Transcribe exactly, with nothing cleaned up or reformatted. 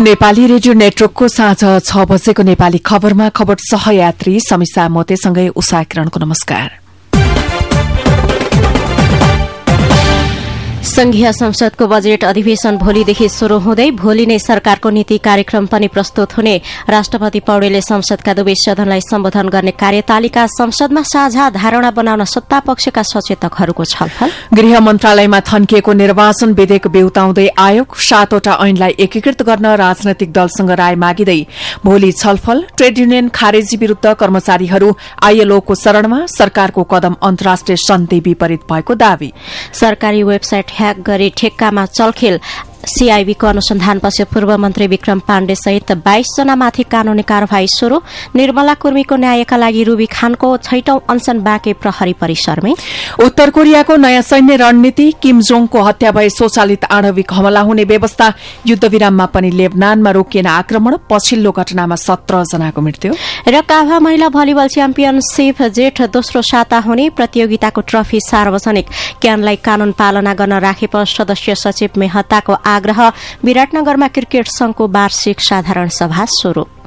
Nepali radio नेटवर्कको साँझ छ बजेको नेपाली खबरमा खबर सहयात्री समीक्षा मोतेसँगै उषा किरणको नमस्कार। संघीय संसदको बजेट अधिवेशन भोलिदेखि शुरू हुँदै भोलि नै सरकारको नीति कार्यक्रम पनि प्रस्तुत हुने राष्ट्रपति पौडेलले संसदका दुवै सदनलाई सम्बोधन गर्ने कार्यतालिका संसदमा साझा धारणा बनाउन सत्तापक्षका सचेतकहरूको छलफल। गृह मन्त्रालयमा थन्किएको निर्वाचन विधेयक बेउताउँदै आयोग सातवटा ऐनलाई एकीकृत गर्न राजनैतिक दलसँग राय मागिँदै भोलि छलफल। ट्रेड युनियन खारेजी विरूद्ध कर्मचारीहरू आईएलओको शरणमा सरकारको कदम अन्तर्राष्ट्रिय सन्धि विपरीत भएको दावी। सरकारी वेबसाइट ह्याक गरी ठेक्कामा चलखेल। सीआईबीको अनुसन्धानपछि पूर्व मन्त्री विक्रम पाण्डे सहित बाइस जनामाथि कानूनी कार्यवाही शुरू। निर्मला कुर्मीको न्यायका लागि रूबी खानको छैटौं अनसन बाँके प्रहरी परिसरमै। उत्तर कोरियाको नयाँ सैन्य रणनीति। किम जोङको हत्या भए स्वचालित आणविक हमला हुने व्यवस्था। युद्धविराममा पनि लेबनानमा रोकिएन आक्रमण। पछिल्लो घटनामा सत्र जनाको मृत्यु। र काभा महिला भलिबल च्याम्पियनशीप जेठ दोस्रो साता हुने प्रतियोगिताको ट्रफी सार्वजनिक। क्यानलाई कानून पालना गर्न राखेप सदस्य सचिव मेहताको आग्रह। विराटनगरमा क्रिकेट संघको वार्षिक साधारण सभा शुरू।